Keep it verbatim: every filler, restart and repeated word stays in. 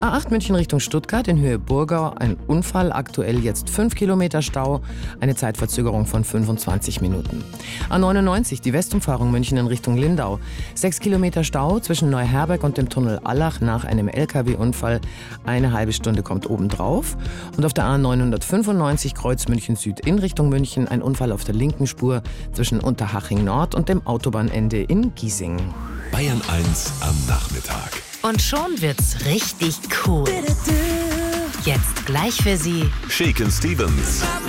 A acht München Richtung Stuttgart in Höhe Burgau, ein Unfall, aktuell jetzt fünf Kilometer Stau, eine Zeitverzögerung von fünfundzwanzig Minuten. A neunundneunzig, die Westumfahrung München in Richtung Lindau, sechs Kilometer Stau zwischen Neuherberg und dem Tunnel Allach nach einem L K W-Unfall, eine halbe Stunde kommt obendrauf. Und auf der A neunhundertfünfundneunzig Kreuz München Süd in Richtung München, ein Unfall auf der linken Spur zwischen Unterhaching Nord und dem Autobahnende in Giesing. Bayern eins am Nachmittag. Und schon wird's richtig cool. Jetzt gleich für Sie Shakin' Stevens.